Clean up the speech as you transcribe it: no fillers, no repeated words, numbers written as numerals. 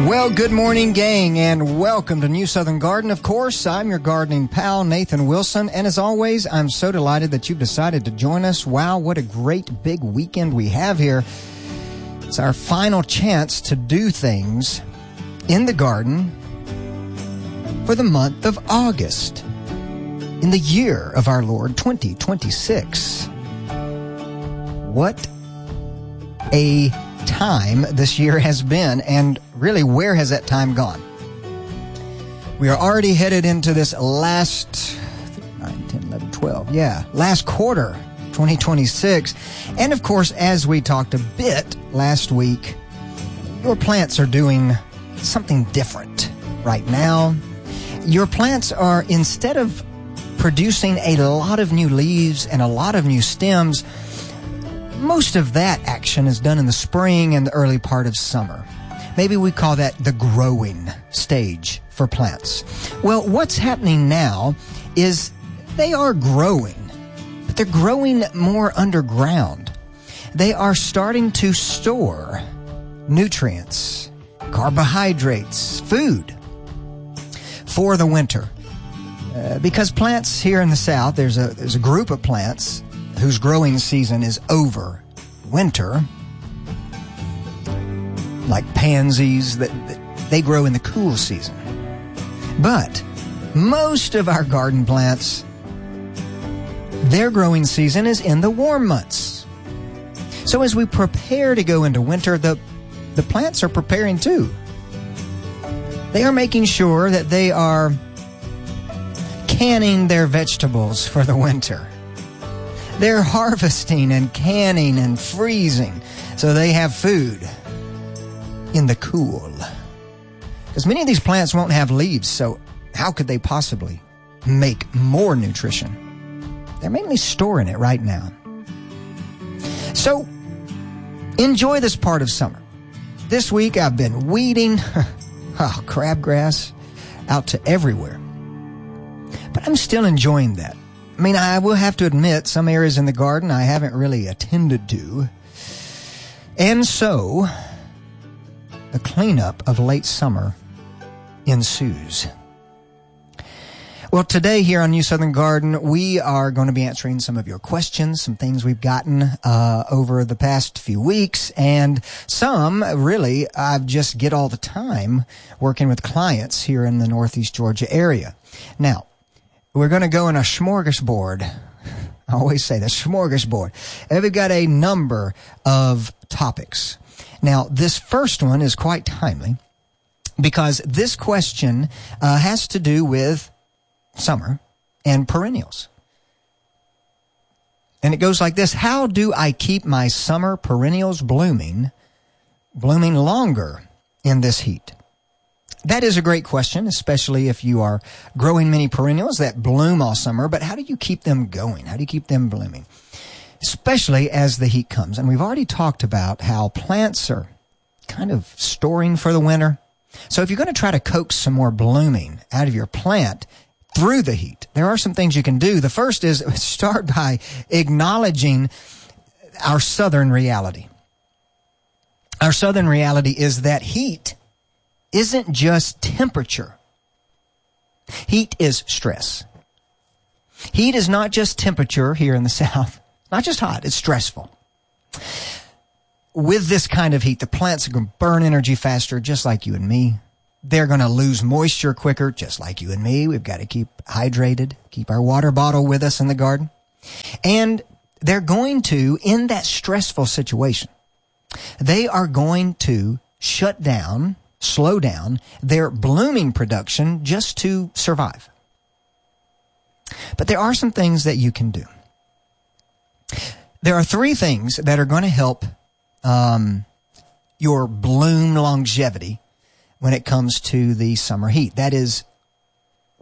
Well, good morning, gang, and welcome to New Southern Garden. Of course, I'm your gardening pal, Nathan Wilson, and as always, I'm so delighted that you've decided to join us. Wow, what a great big weekend we have here. It's our final chance to do things in the garden for the month of August, in the year of our Lord, 2026. What a time this year has been, and really, where has that time gone? We are already headed into this last 9, 10, 11, 12, last quarter, 2026. And of course, as we talked a bit last week, your plants are doing something different right now. Your plants are, instead of producing a lot of new leaves and a lot of new stems, most of that action is done in the spring and the early part of summer. Maybe we call that the growing stage for plants. Well, what's happening now is they are growing, but they're growing more underground. They are starting to store nutrients, carbohydrates, food for the winter. Because plants here in the South, there's a group of plants whose growing season is over winter, like pansies, that they grow in the cool season. But most of our garden plants, their growing season is in the warm months. So as we prepare to go into winter, the plants are preparing too. They are making sure that they are canning their vegetables for the winter. They're harvesting and canning and freezing so they have food in the cool. Because many of these plants won't have leaves, so how could they possibly make more nutrition? They're mainly storing it right now. So enjoy this part of summer. This week I've been weeding crabgrass out to everywhere. But I'm still enjoying that. I mean, I will have to admit, some areas in the garden I haven't really attended to. And so, the cleanup of late summer ensues. Well, today here on New Southern Garden, we are going to be answering some of your questions, some things we've gotten over the past few weeks, and some, really, I just get all the time working with clients here in the Northeast Georgia area. Now, we're going to go in a smorgasbord. I always say that, smorgasbord. And we've got a number of topics. Now, this first one is quite timely because this question has to do with summer and perennials. And it goes like this: how do I keep my summer perennials blooming longer in this heat? That is a great question, especially if you are growing many perennials that bloom all summer. But how do you keep them going? How do you keep them blooming? Especially as the heat comes. And we've already talked about how plants are kind of storing for the winter. So if you're going to try to coax some more blooming out of your plant through the heat, there are some things you can do. The first is start by acknowledging our southern reality. Our southern reality is that heat isn't just temperature. Heat is stress. Heat is not just temperature here in the South. Not just hot, it's stressful. With this kind of heat, the plants are going to burn energy faster, just like you and me. They're going to lose moisture quicker, just like you and me. We've got to keep hydrated, keep our water bottle with us in the garden. And they're going to, in that stressful situation, they are going to shut down, slow down their blooming production just to survive. But there are some things that you can do. There are 3 things that are going to help your bloom longevity when it comes to the summer heat. That is